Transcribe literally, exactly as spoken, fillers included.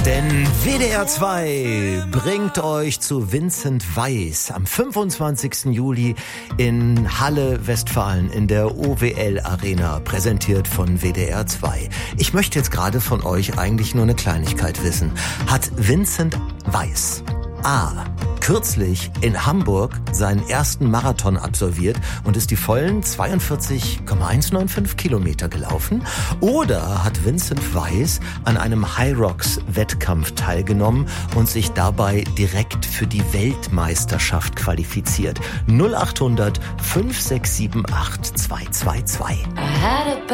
Denn W D R zwei bringt euch zu Vincent Weiss am fünfundzwanzigsten Juli in Halle, Westfalen in der O W L Arena, präsentiert von W D R zwei. Ich möchte jetzt gerade von euch eigentlich nur eine Kleinigkeit wissen. Hat Vincent Weiss A. kürzlich in Hamburg seinen ersten Marathon absolviert und ist die vollen zweiundvierzig Komma hundertfünfundneunzig Kilometer gelaufen? Oder hat Vincent Weiss an einem Hyrox-Wettkampf teilgenommen und sich dabei direkt für die Weltmeisterschaft qualifiziert? null acht hundert fünf sechs sieben acht zwei zwei zwei.